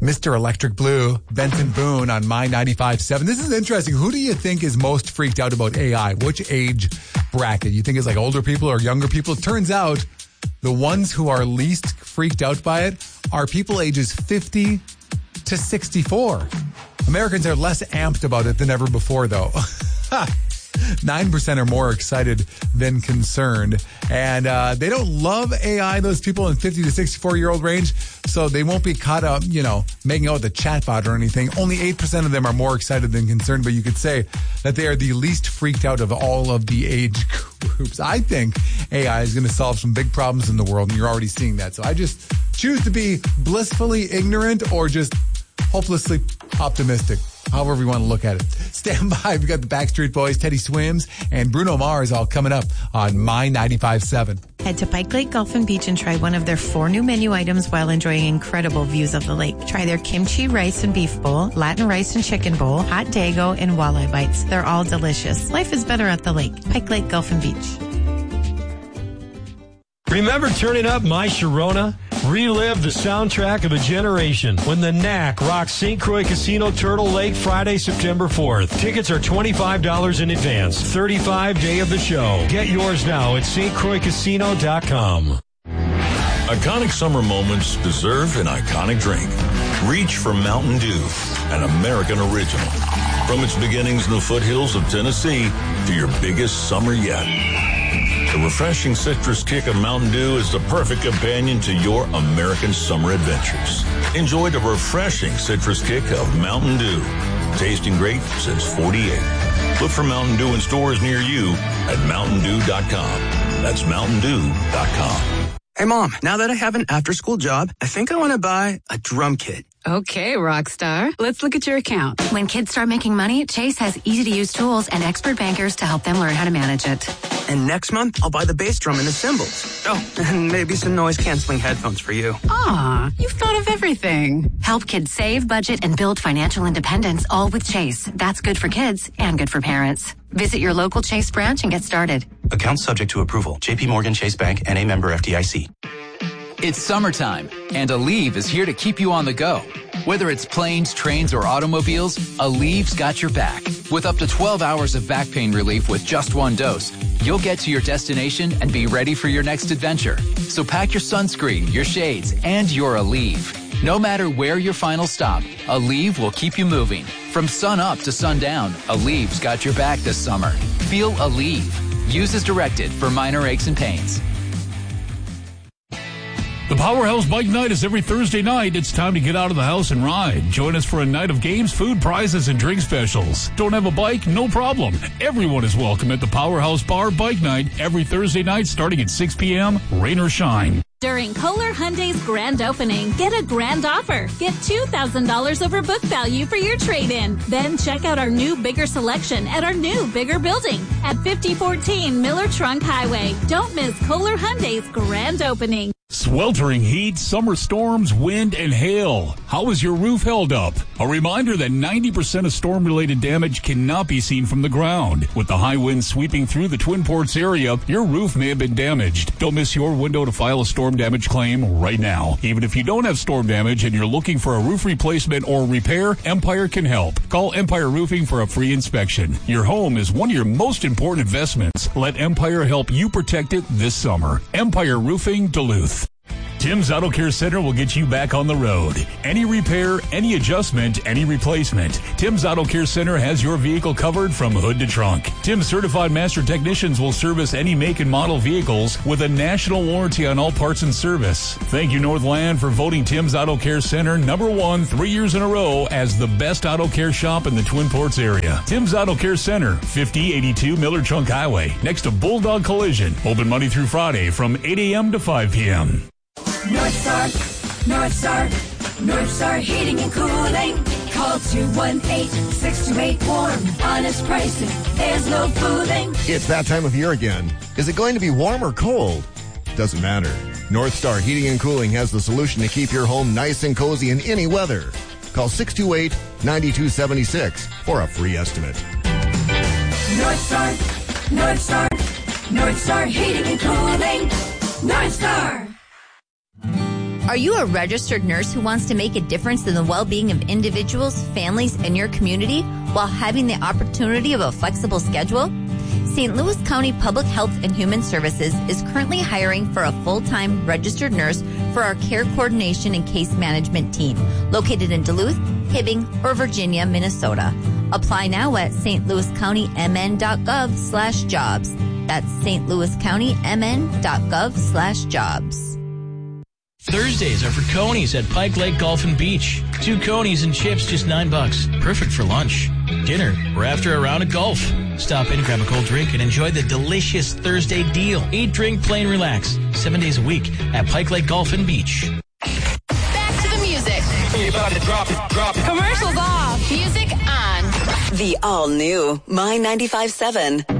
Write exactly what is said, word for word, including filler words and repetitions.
Mister Electric Blue, Benson Boone on My ninety-five point seven. This is interesting. Who do you think is most freaked out about A I? Which age bracket? You think it's like older people or younger people? It turns out the ones who are least freaked out by it are people ages fifty to sixty-four. Americans are less amped about it than ever before, though. nine percent are more excited than concerned. And uh, they don't love A I, those people in fifty to sixty-four-year-old range, so they won't be caught up, you know, making out with a chatbot or anything. Only eight percent of them are more excited than concerned, but you could say that they are the least freaked out of all of the age groups. I think A I is going to solve some big problems in the world, and you're already seeing that. So I just choose to be blissfully ignorant or just hopelessly optimistic. However you want to look at it. Stand by. We've got the Backstreet Boys, Teddy Swims, and Bruno Mars all coming up on My ninety-five point seven. Head to Pike Lake Golf and Beach and try one of their four new menu items while enjoying incredible views of the lake. Try their kimchi rice and beef bowl, Latin rice and chicken bowl, hot dago, and walleye bites. They're all delicious. Life is better at the lake. Pike Lake Golf and Beach. Remember turning up My Sharona? Relive the soundtrack of a generation when the N A C rocks Saint Croix Casino Turtle Lake Friday, September fourth. Tickets are twenty-five dollars in advance. thirty-five day of the show. Get yours now at S T Croix Casino dot com. Iconic summer moments deserve an iconic drink. Reach for Mountain Dew, an American original. From its beginnings in the foothills of Tennessee to your biggest summer yet. The refreshing citrus kick of Mountain Dew is the perfect companion to your American summer adventures. Enjoy the refreshing citrus kick of Mountain Dew. Tasting great since forty-eight. Look for Mountain Dew in stores near you at mountain dew dot com. That's mountain dew dot com. Hey, Mom, now that I have an after-school job, I think I want to buy a drum kit. Okay, Rockstar. Let's look at your account. When kids start making money, Chase has easy-to-use tools and expert bankers to help them learn how to manage it. And next month, I'll buy the bass drum and the cymbals. Oh, and maybe some noise-canceling headphones for you. Aw, you've thought of everything. Help kids save, budget, and build financial independence, all with Chase. That's good for kids and good for parents. Visit your local Chase branch and get started. Account subject to approval. J P Morgan Chase Bank, N A member F D I C. It's summertime, and Aleve is here to keep you on the go. Whether it's planes, trains, or automobiles, Aleve's got your back. With up to twelve hours of back pain relief with just one dose, you'll get to your destination and be ready for your next adventure. So pack your sunscreen, your shades, and your Aleve. No matter where your final stop, Aleve will keep you moving. From sun up to sundown, Aleve's got your back this summer. Feel Aleve. Use as directed for minor aches and pains. The Powerhouse Bike Night is every Thursday night. It's time to get out of the house and ride. Join us for a night of games, food, prizes, and drink specials. Don't have a bike? No problem. Everyone is welcome at the Powerhouse Bar Bike Night every Thursday night starting at six p.m., rain or shine. During Kohler Hyundai's grand opening, get a grand offer. Get two thousand dollars over book value for your trade-in. Then check out our new bigger selection at our new bigger building at fifty fourteen Miller Trunk Highway. Don't miss Kohler Hyundai's grand opening. Sweltering heat, summer storms, wind, and hail. How is your roof held up? A reminder that ninety percent of storm-related damage cannot be seen from the ground. With the high winds sweeping through the Twin Ports area, your roof may have been damaged. Don't miss your window to file a storm damage claim right now. Even if you don't have storm damage and you're looking for a roof replacement or repair, Empire can help. Call Empire Roofing for a free inspection. Your home is one of your most important investments. Let Empire help you protect it this summer. Empire Roofing, Duluth. Tim's Auto Care Center will get you back on the road. Any repair, any adjustment, any replacement. Tim's Auto Care Center has your vehicle covered from hood to trunk. Tim's certified master technicians will service any make and model vehicles with a national warranty on all parts and service. Thank you, Northland, for voting Tim's Auto Care Center number one three years in a row as the best auto care shop in the Twin Ports area. Tim's Auto Care Center, fifty eighty-two Miller Trunk Highway, next to Bulldog Collision. Open Monday through Friday from eight a.m. to five p.m. North Star, North Star, North Star Heating and Cooling. Call two one eight, six two eight, warm. Honest pricing, there's no fooling. It's that time of year again. Is it going to be warm or cold? Doesn't matter. North Star Heating and Cooling has the solution to keep your home nice and cozy in any weather. Call six two eight, nine two seven six for a free estimate. North Star, North Star, North Star Heating and Cooling. North Star. Are you a registered nurse who wants to make a difference in the well-being of individuals, families, and your community while having the opportunity of a flexible schedule? Saint Louis County Public Health and Human Services is currently hiring for a full-time registered nurse for our care coordination and case management team, located in Duluth, Hibbing, or Virginia, Minnesota. Apply now at stlouiscountymn.gov slash jobs. That's stlouiscountymn.gov slash jobs. Thursdays are for Conies at Pike Lake Golf and Beach. Two Conies and chips, just nine bucks. Perfect for lunch, dinner, or after a round of golf. Stop in, grab a cold drink, and enjoy the delicious Thursday deal. Eat, drink, play, and relax. Seven days a week at Pike Lake Golf and Beach. Back to the music. You about to drop it, drop it. Commercials off. Music on. The all-new My ninety-five point seven.